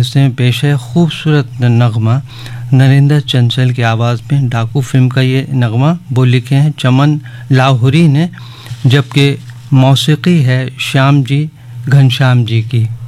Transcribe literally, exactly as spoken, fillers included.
हिस्से में पेश है खूबसूरत नगमा नरेंद्र चंचल की आवाज़ में। डाकू फिल्म का ये नगमा वो लिखे हैं चमन लाहौरी ने, जबकि मौसीकी है श्याम जी घनश्याम जी की।